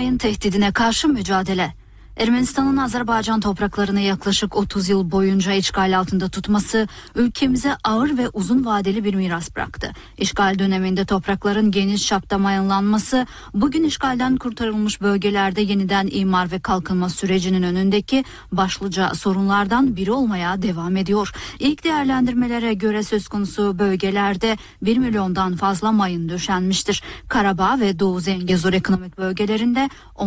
Mayın tehdidine karşı mücadele. Ermenistan'ın Azerbaycan topraklarını yaklaşık 30 yıl boyunca işgal altında tutması ülkemize ağır ve uzun vadeli bir miras bıraktı. İşgal döneminde toprakların geniş çapta mayınlanması bugün işgalden kurtarılmış bölgelerde yeniden imar ve kalkınma sürecinin önündeki başlıca sorunlardan biri olmaya devam ediyor. İlk değerlendirmelere göre söz konusu bölgelerde 1 milyondan fazla mayın döşenmiştir. Karabağ ve Doğu Zengezur ekonomik bölgelerinde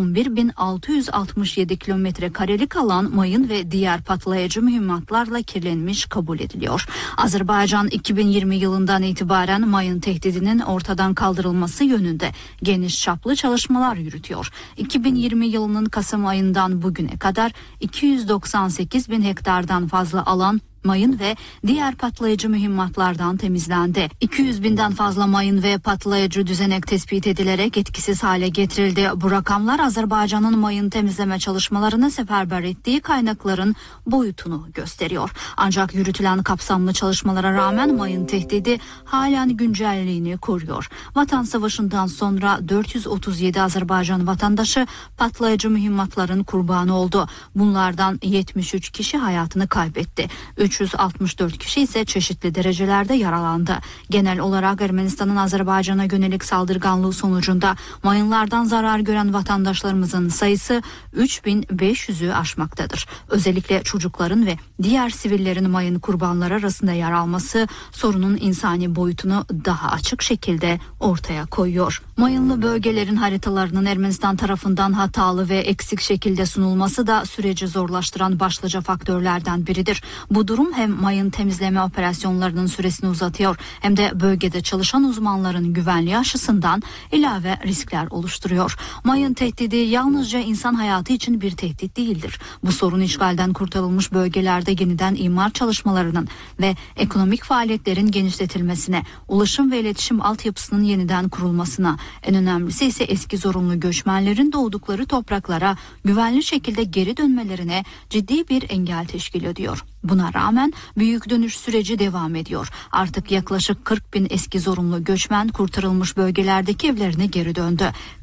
11.667 kilometre karelik alan mayın ve diğer patlayıcı mühimmatlarla kirlenmiş kabul ediliyor. Azerbaycan 2020 yılından itibaren mayın tehdidinin ortadan kaldırılması yönünde geniş çaplı çalışmalar yürütüyor. 2020 yılının Kasım ayından bugüne kadar 298 bin hektardan fazla alan mayın ve diğer patlayıcı mühimmatlardan temizlendi. 200 binden fazla mayın ve patlayıcı düzenek tespit edilerek etkisiz hale getirildi. Bu rakamlar Azerbaycan'ın mayın temizleme çalışmalarını seferber ettiği kaynakların boyutunu gösteriyor. Ancak yürütülen kapsamlı çalışmalara rağmen mayın tehdidi halen güncelliğini koruyor. Vatan Savaşı'ndan sonra 437 Azerbaycan vatandaşı patlayıcı mühimmatların kurbanı oldu. Bunlardan 73 kişi hayatını kaybetti. 364 kişi ise çeşitli derecelerde yaralandı. Genel olarak Ermenistan'ın Azerbaycan'a yönelik saldırganlığı sonucunda mayınlardan zarar gören vatandaşlarımızın sayısı 3500'ü aşmaktadır. Özellikle çocukların ve diğer sivillerin mayın kurbanları arasında yer alması sorunun insani boyutunu daha açık şekilde ortaya koyuyor. Mayınlı bölgelerin haritalarının Ermenistan tarafından hatalı ve eksik şekilde sunulması da süreci zorlaştıran başlıca faktörlerden biridir. Bu durum hem mayın temizleme operasyonlarının süresini uzatıyor hem de bölgede çalışan uzmanların güvenliği açısından ilave riskler oluşturuyor. Mayın tehdidi yalnızca insan hayatı için bir tehdit değildir. Bu sorun işgalden kurtarılmış bölgelerde yeniden imar çalışmalarının ve ekonomik faaliyetlerin genişletilmesine, ulaşım ve iletişim altyapısının yeniden kurulmasına, en önemlisi ise eski zorunlu göçmenlerin doğdukları topraklara güvenli şekilde geri dönmelerine ciddi bir engel teşkil ediyor. Buna rağmen büyük dönüş süreci devam ediyor. Artık yaklaşık 40 bin eski zorunlu göçmen kurtarılmış bölgelerdeki evlerine geri döndü.